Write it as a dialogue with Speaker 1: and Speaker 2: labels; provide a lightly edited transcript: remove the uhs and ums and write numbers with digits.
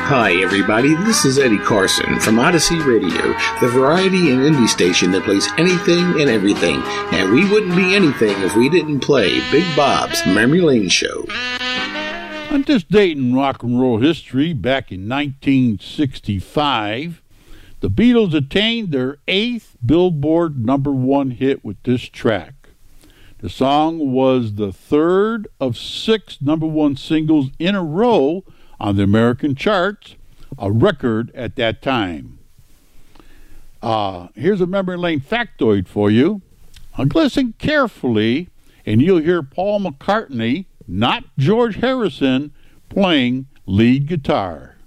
Speaker 1: Hi, everybody. This is Eddie Carson from Odyssey Radio, the variety and indie station that plays anything and everything. And we wouldn't be anything if we didn't play Big Bob's Memory Lane Show.
Speaker 2: On this date in rock and roll history, back in 1965, the Beatles attained their 8th Billboard #1 hit with this track. The song was the 3rd of 6 #1 singles in a row on the American charts, a record at that time. Here's a memory lane factoid for you. Listen carefully, and you'll hear Paul McCartney, not George Harrison, playing lead guitar.